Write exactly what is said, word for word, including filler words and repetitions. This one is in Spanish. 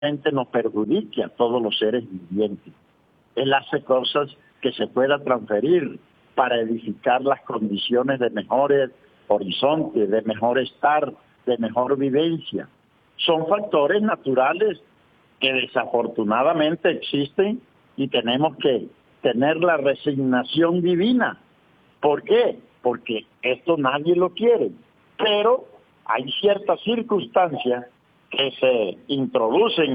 nos perjudique a todos los seres vivientes. Él hace cosas que se pueda transferir para edificar las condiciones de mejores horizontes, de mejor estar, de mejor vivencia. Son factores naturales que desafortunadamente existen y tenemos que tener la resignación divina. ¿Por qué? Porque esto nadie lo quiere, pero hay ciertas circunstancias que se introducen